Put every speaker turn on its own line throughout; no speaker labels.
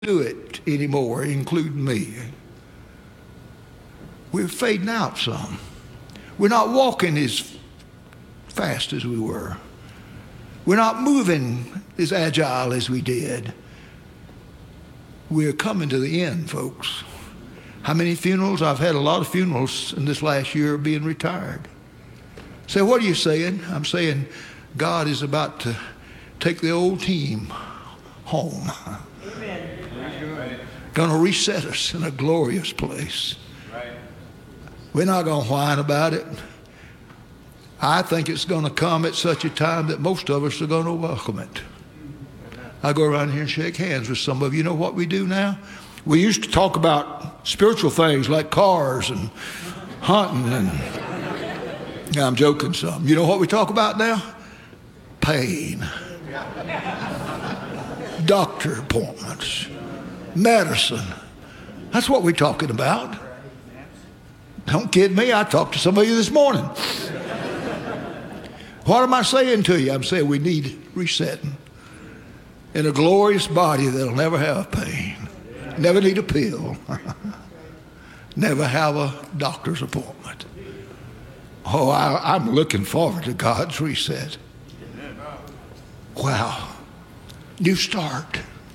do it anymore, including me. We're fading out some. We're not walking as fast as we were. We're not moving as agile as we did. We're coming to the end, folks. How many funerals? I've had a lot of funerals in this last year of being retired. Say, what are you saying? I'm saying God is about to take the old team home. Amen. Going to reset us in a glorious place. Right. We're not going to whine about it. I think it's going to come at such a time that most of us are going to welcome it. I go around here and shake hands with some of you. You know what we do now? We used to talk about spiritual things like cars and hunting and... Now, I'm joking some. You know what we talk about now? Pain. Doctor appointments. Medicine. That's what we're talking about. Don't kid me. I talked to somebody this morning. What am I saying to you? I'm saying we need resetting in a glorious body that'll never have pain. Never need a pill. Never have a doctor's appointment. Oh, I'm looking forward to God's reset. Wow. New start.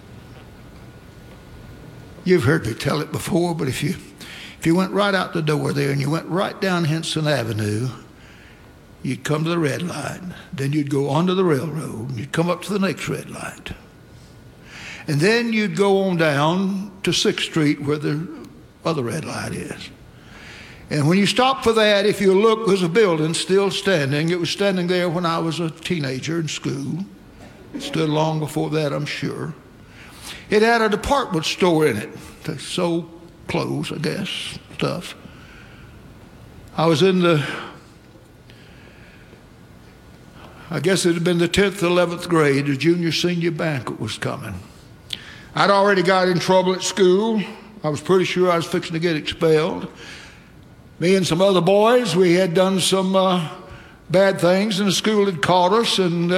You've heard me tell it before, but if you went right out the door there and you went right down Henson Avenue, you'd come to the red light. Then you'd go onto the railroad and you'd come up to the next red light. And then you'd go on down to 6th Street where the other red light is. And when you stop for that, if you look, there's a building still standing. It was standing there when I was a teenager in school. It stood long before that, I'm sure. It had a department store in it. They sold clothes, I guess, stuff. I was in I guess it had been the 10th, 11th grade. The junior senior banquet was coming. I'd already got in trouble at school. I was pretty sure I was fixing to get expelled. Me and some other boys, we had done some bad things, and the school had caught us, and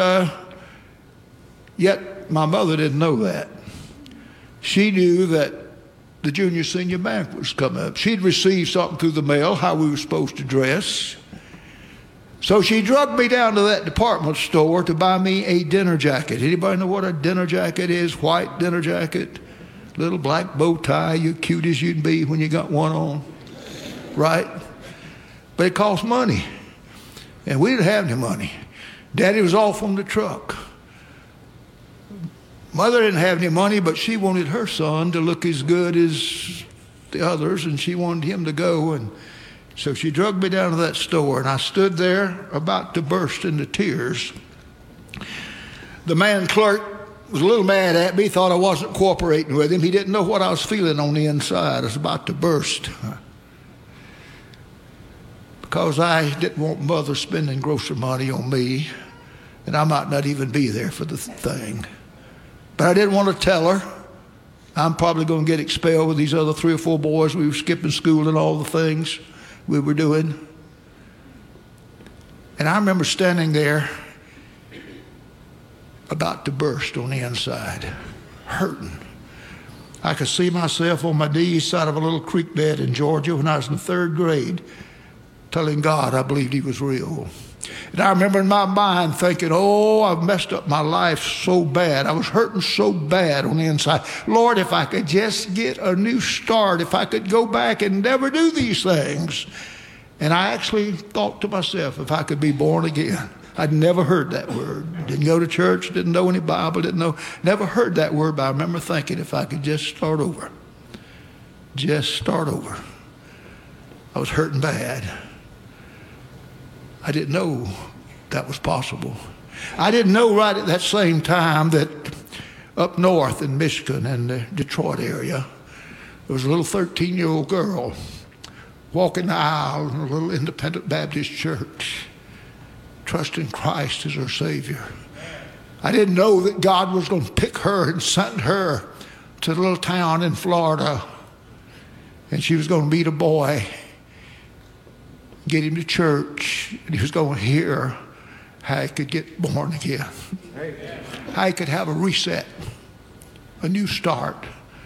yet my mother didn't know that. She knew that the junior senior banquet was coming up. She'd received something through the mail, how we were supposed to dress. So she drugged me down to that department store to buy me a dinner jacket. Anybody know what a dinner jacket is? White dinner jacket, little black bow tie, you're cute as you can be when you got one on. Right? But it cost money. And we didn't have any money. Daddy was off on the truck. Mother didn't have any money, but she wanted her son to look as good as the others, and she wanted him to go. And so she drugged me down to that store, and I stood there about to burst into tears. The man clerk was a little mad at me, thought I wasn't cooperating with him. He didn't know what I was feeling on the inside. I was about to burst. Because I didn't want Mother spending grocery money on me, and I might not even be there for the thing. But I didn't want to tell her. I'm probably going to get expelled with these other 3 or 4 boys. We were skipping school and all the things we were doing. And I remember standing there about to burst on the inside, hurting. I could see myself on my knees side of a little creek bed in Georgia when I was in the 3rd grade, telling God I believed he was real. And I remember in my mind thinking, oh, I've messed up my life so bad. I was hurting so bad on the inside. Lord, if I could just get a new start, if I could go back and never do these things. And I actually thought to myself, if I could be born again. I'd never heard that word. Didn't go to church, didn't know any Bible, never heard that word, but I remember thinking if I could just start over. Just start over. I was hurting bad. I didn't know that was possible. I didn't know right at that same time that up north in Michigan and the Detroit area, there was a little 13-year-old girl walking the aisle in a little independent Baptist church, trusting Christ as her Savior. I didn't know that God was going to pick her and send her to a little town in Florida, and she was going to meet a boy, get him to church, and he was going to hear how he could get born again. How he could have a reset, a new start.